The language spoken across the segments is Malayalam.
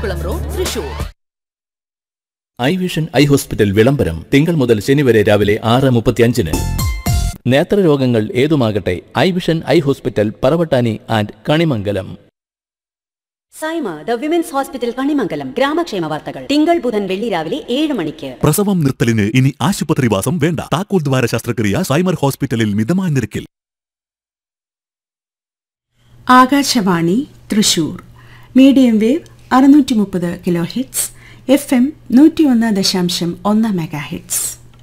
Thamarakulam road, Thrissur. I vision eye hospital വിളംബരം തിങ്കൾ മുതൽ ശനി വരെ രാവിലെ 6:35. നേത്രരോഗങ്ങൾ ഏതുമാകട്ടെ, I vision eye hospital Paravattani and Kanimangalam. Saima the women's hospital Kanimangalam. ഗ്രാമക്ഷേമ വാർത്തകൾ തിങ്കൾ ബുധൻ വെള്ളി രാവിലെ 7 മണിക്ക്. പ്രസവം നിർത്തലിന് ഇനി ആശുപത്രിവാസം വേണ്ട. താക്കോൽ ദ്വാര ശസ്ത്രക്രിയ സൈമർ ഹോസ്പിറ്റലിൽ മിതമായ നിരക്കിൽ. Akashvani Thrissur. Medium wave 630 kHz, FM 101.1 MHz.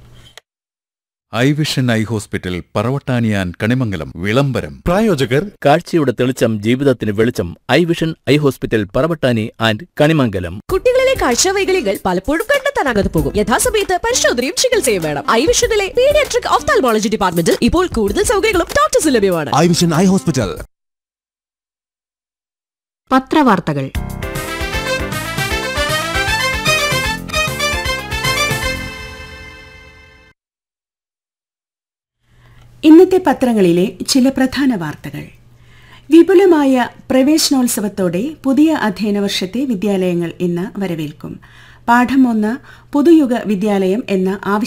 I vision eye hospital Paravattani and Kanimangalam വിളംബരം. പ്രായോജകർ കാഴ്ചയുടെ തെളിച്ചം ജീവിതത്തിന് വെളിച്ചം. I vision eye hospital Paravattani and Kanimangalam. കുട്ടികളിലെ കാഴ്ചവൈകല്യങ്ങൾ പലപ്പോഴും കണ്ടെത്താനാകാതെ പോകും. യഥാസമയത്ത് പരിശോധനയും ചികിത്സയും വേണം. ഐ വിഷനിലെ പീഡിയാട്രിക് ഓഫ്താൽമോളജി ഡിപ്പാർട്ട്മെന്റിൽ ഇപ്പോൾ കൂടുതൽ സൗകര്യങ്ങളും ഡോക്ടേഴ്സ് ലഭ്യമാണ്. I vision eye hospital. പത്രവാർത്തകൾ. ഇന്നത്തെ പത്രങ്ങളിലെ ചില പ്രധാന വാർത്തകൾ. വിപുലമായ പ്രവേശനോത്സവത്തോടെ പുതിയ അധ്യയന വർഷത്തെ വിദ്യാലയങ്ങൾ ഇന്ന് വരവേൽക്കും. പാഠം 1 പുതുയുഗ വിദ്യാലയം എന്ന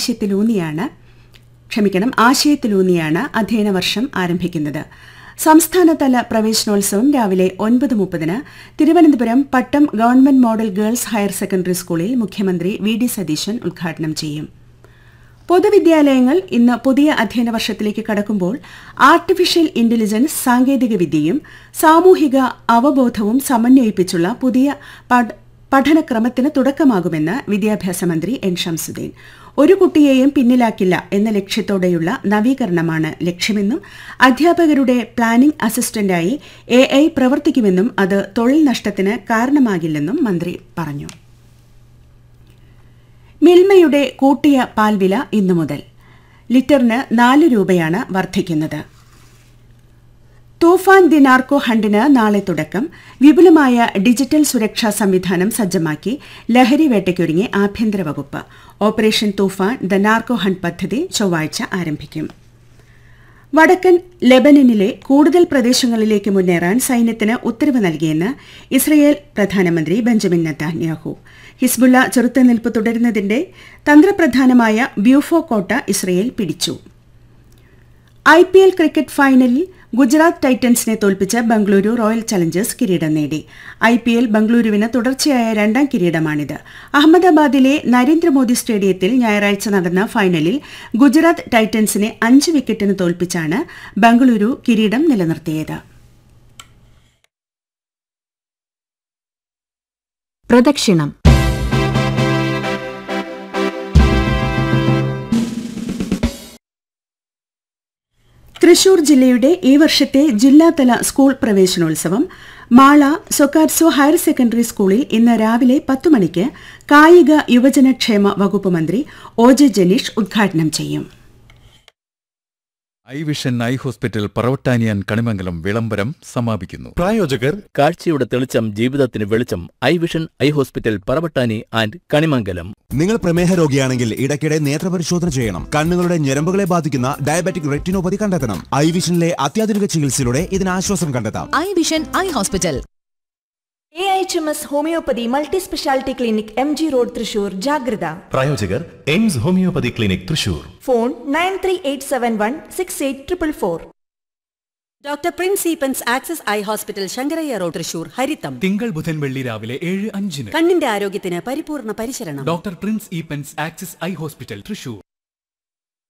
ആശയത്തിലൂന്നിയാണ് അധ്യയന വർഷം ആരംഭിക്കുന്നത്. സംസ്ഥാനതല പ്രവേശനോത്സവം രാവിലെ 9:30 തിരുവനന്തപുരം പട്ടം government model girls higher secondary സ്കൂളിൽ മുഖ്യമന്ത്രി വി ഡി സതീശൻ ഉദ്ഘാടനം ചെയ്യും. പൊതുവിദ്യാലയങ്ങൾ ഇന്ന് പുതിയ അധ്യയന വർഷത്തിലേക്ക് കടക്കുമ്പോൾ ആർട്ടിഫിഷ്യൽ ഇന്റലിജൻസ്, സാങ്കേതികവിദ്യയും സാമൂഹിക അവബോധവും സമന്വയിപ്പിച്ചുള്ള പുതിയ പഠനക്രമത്തിന് തുടക്കമാകുമെന്ന് വിദ്യാഭ്യാസ മന്ത്രി എൻ ഷംസുദ്ദീൻ. ഒരു കുട്ടിയെയും പിന്നിലാക്കില്ല എന്ന ലക്ഷ്യത്തോടെയുള്ള നവീകരണമാണ് ലക്ഷ്യമെന്നും അധ്യാപകരുടെ പ്ലാനിംഗ് അസിസ്റ്റന്റായി AI പ്രവർത്തിക്കുമെന്നും അത് തൊഴിൽ നഷ്ടത്തിന് കാരണമാകില്ലെന്നും മന്ത്രി പറഞ്ഞു. മിൽമയുടെ കൂട്ടിയ പാൽവില ഇന്നു മുതൽ ലിറ്ററിന് 4 രൂപയാണ് വർദ്ധിക്കുന്നത്. തൂഫാൻ ദി നാർക്കോ ഹണ്ടിന് നാളെ തുടക്കം. വിപുലമായ ഡിജിറ്റൽ സുരക്ഷാ സംവിധാനം സജ്ജമാക്കി ലഹരി വേട്ടയ്ക്കൊരുങ്ങി ആഭ്യന്തര വകുപ്പ്. Operation Toofan the narco hunt പദ്ധതി ചൊവ്വാഴ്ച ആരംഭിക്കും. വടക്കൻ ലെബനനിലെ കൂടുതൽ പ്രദേശങ്ങളിലേക്ക് മുന്നേറാൻ സൈന്യത്തിന് ഉത്തരവ് നൽകിയെന്ന് ഇസ്രയേൽ പ്രധാനമന്ത്രി ബെഞ്ചമിൻ നെതന്യാഹു. ഹിസ്ബുള്ള ചെറുത്തുനിൽപ്പ് തുടരുന്നതിന്റെ തന്ത്രപ്രധാനമായ ബ്യൂഫോ കോട്ട ഇസ്രയേൽ പിടിച്ചു. IPL ക്രിക്കറ്റ് ഫൈനലിൽ ഗുജറാത്ത് ടൈറ്റൻസിനെ തോൽപ്പിച്ച് ബംഗളൂരു റോയൽ ചലഞ്ചേഴ്സ് കിരീടം നേടി. IPL ബംഗളൂരുവിന് തുടർച്ചയായ 2ാം കിരീടമാണിത്. അഹമ്മദാബാദിലെ നരേന്ദ്രമോദി സ്റ്റേഡിയത്തിൽ ഞായറാഴ്ച നടന്ന ഫൈനലിൽ ഗുജറാത്ത് ടൈറ്റൻസിനെ 5 വിക്കറ്റിന് തോൽപ്പിച്ചാണ് ബംഗളൂരു കിരീടം നിലനിർത്തിയത്. പ്രദക്ഷിണം. തൃശൂർ ജില്ലയുടെ ഈ വർഷത്തെ ജില്ലാതല സ്കൂൾ പ്രവേശനോത്സവം മാള സൊക്കാറ്റ്സോ ഹയർ സെക്കൻഡറി സ്കൂളിൽ ഇന്ന് രാവിലെ 10 മണിക്ക് കായിക യുവജനക്ഷേമ വകുപ്പ് മന്ത്രി OJ ജനീഷ് ഉദ്ഘാടനം ചെയ്യും. I vision eye hospital Paravattani and Kanimangalam വിളംബരം സമാപിക്കുന്നു. പ്രായോജകർ കാഴ്ചയുടെ തെളിച്ചം ജീവിതത്തിന് വെളിച്ചം. I vision eye hospital Paravattani and Kanimangalam. നിങ്ങൾ പ്രമേഹ രോഗിയാണെങ്കിൽ ഇടയ്ക്കിടെ നേത്രപരിശോധന ചെയ്യണം. കണ്ണുകളുടെ ഞരമ്പുകളെ ബാധിക്കുന്ന ഡയബറ്റിക് റെറ്റിനോപ്പതി കണ്ടെത്തണം. ഐ വിഷനിലെ അത്യാധുനിക ചികിത്സയിലൂടെ ഇതിന് ആശ്വാസം കണ്ടെത്താം. I vision eye hospital. AHMS homeopathy multi speciality clinic MG road Thrissur. ജാഗ്രത. പ്രായോജകർ AIIMS homeopathy clinic Thrissur. Phone 9387146444. Doctor Prince Eappen's access eye hospital Sankaraiah road Thrissur. ഹരിതം തിങ്കൾ ബുധൻ വെള്ളി രാവിലെ 7:05. കണ്ണിന്റെ ആരോഗ്യത്തിന് പരിപൂർണ പരിശരണം. Doctor Prince Eappen's access eye hospital Thrissur.